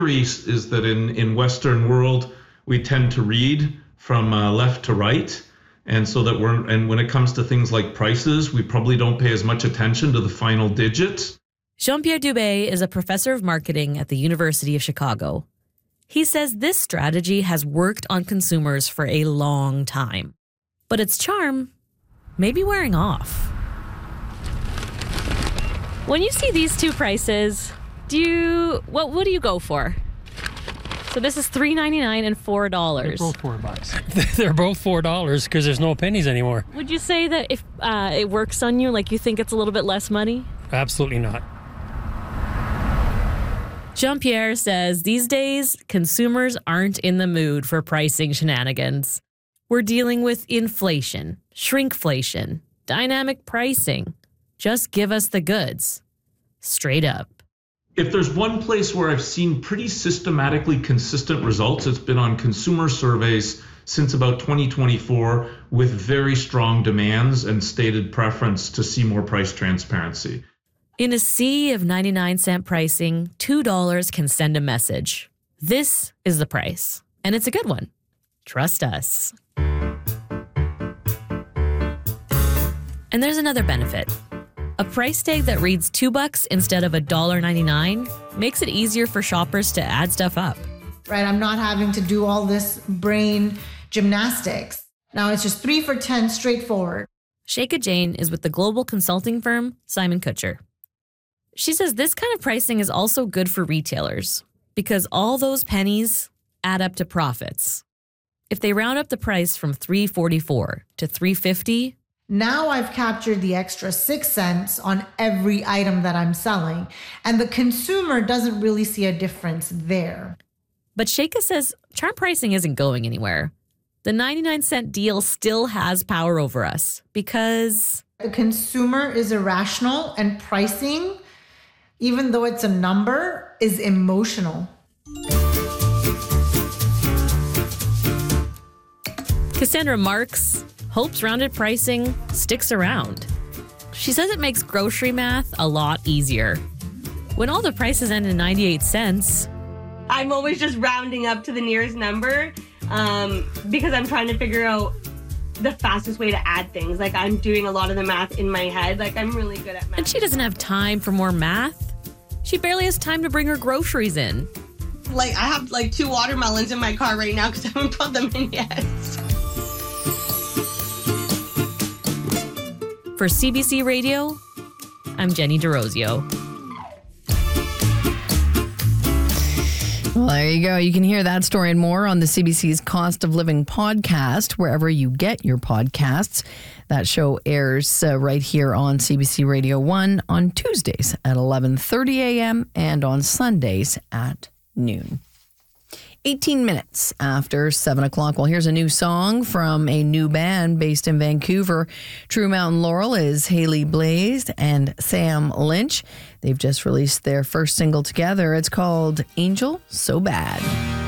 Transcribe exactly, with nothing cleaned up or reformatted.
is that in, in Western world, we tend to read from uh, left to right. And so that we're, and when it comes to things like prices, we probably don't pay as much attention to the final digits. Jean-Pierre Dubé is a professor of marketing at the University of Chicago. He says this strategy has worked on consumers for a long time, but its charm may be wearing off. When you see these two prices, do you, what, what do you go for? So this is three ninety-nine and four dollars. They're both four bucks. They're both four dollars because there's no pennies anymore. Would you say that if uh, it works on you, like you think it's a little bit less money? Absolutely not. Jean-Pierre says these days, consumers aren't in the mood for pricing shenanigans. We're dealing with inflation, shrinkflation, dynamic pricing. Just give us the goods. Straight up. If there's one place where I've seen pretty systematically consistent results, it's been on consumer surveys since about twenty twenty-four with very strong demands and stated preference to see more price transparency. In a sea of ninety-nine cent pricing, two dollars can send a message. This is the price, and it's a good one. Trust us. And there's another benefit. A price tag that reads two bucks instead of one dollar ninety-nine makes it easier for shoppers to add stuff up. Right, I'm not having to do all this brain gymnastics. Now it's just three for ten, straightforward. Sheikha Jain is with the global consulting firm Simon Kucher. She says this kind of pricing is also good for retailers because all those pennies add up to profits. If they round up the price from three forty-four to three fifty, now I've captured the extra six cents on every item that I'm selling, and the consumer doesn't really see a difference there. But Sheikha says charm pricing isn't going anywhere. The ninety-nine cent deal still has power over us because the consumer is irrational and pricing, even though it's a number, is emotional. Cassandra Marks hopes rounded pricing sticks around. She says it makes grocery math a lot easier. When all the prices end in ninety-eight cents, I'm always just rounding up to the nearest number um, because I'm trying to figure out the fastest way to add things. Like I'm doing a lot of the math in my head. Like I'm really good at math. And she doesn't have time for more math. She barely has time to bring her groceries in. Like I have like two watermelons in my car right now because I haven't put them in yet. For C B C Radio, I'm Jenny DeRosio. Well, there you go. You can hear that story and more on the C B C's Cost of Living podcast, wherever you get your podcasts. That show airs uh, right here on C B C Radio one on Tuesdays at eleven thirty a.m. and on Sundays at noon. eighteen minutes after seven o'clock. Well, here's a new song from a new band based in Vancouver. True Mountain Laurel is Haley Blaze and Sam Lynch. They've just released their first single together. It's called Angel So Bad.